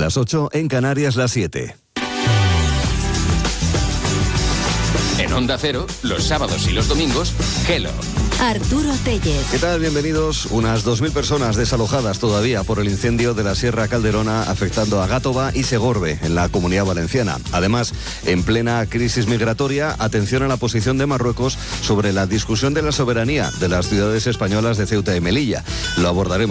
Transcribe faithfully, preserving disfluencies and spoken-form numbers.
Las ocho, en Canarias las siete. En Onda Cero, los sábados y los domingos, Hello. Arturo Tellez. ¿Qué tal? Bienvenidos. Unas dos mil personas desalojadas todavía por el incendio de la Sierra Calderona afectando a Gátova y Segorbe, en la Comunidad Valenciana. Además, en plena crisis migratoria, atención a la posición de Marruecos sobre la discusión de la soberanía de las ciudades españolas de Ceuta y Melilla. Lo abordaremos